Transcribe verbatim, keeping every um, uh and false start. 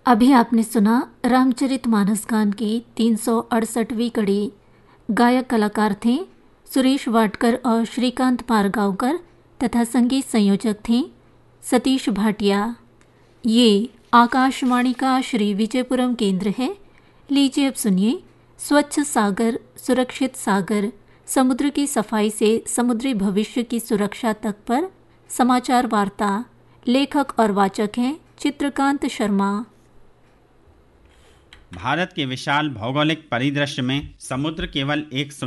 अभी आपने सुना रामचरितमानस गान की तीन सौ अड़सठवीं कड़ी। गायक कलाकार थे सुरेश वाडकर और श्रीकांत पारगांवकर तथा संगीत संयोजक थे सतीश भाटिया। ये आकाशवाणी का श्री विजयपुरम केंद्र है। लीजिए अब सुनिए स्वच्छ सागर सुरक्षित सागर, समुद्र की सफाई से समुद्री भविष्य की सुरक्षा तक पर समाचार वार्ता। लेखक और वाचक हैं चित्रकांत शर्मा। भारत के विशाल भौगोलिक परिदृश्य में समुद्र केवल एक